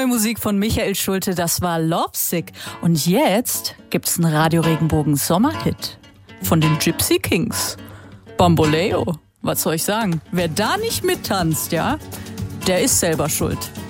neue Musik von Michael Schulte, das war Lovesick. Und jetzt gibt's einen Radio Regenbogen Sommerhit von den Gypsy Kings. Bamboleo, was soll ich sagen? Wer da nicht mittanzt, ja, der ist selber schuld.